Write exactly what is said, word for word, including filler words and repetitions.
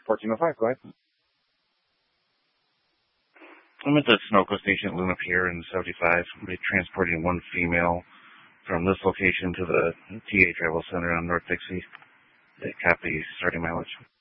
fourteen oh five, go ahead. I'm at the Sunoco station at Luna Pier in seventy-five. We're transporting one female from this location to the T A Travel Center on North Dixie. They copy starting mileage.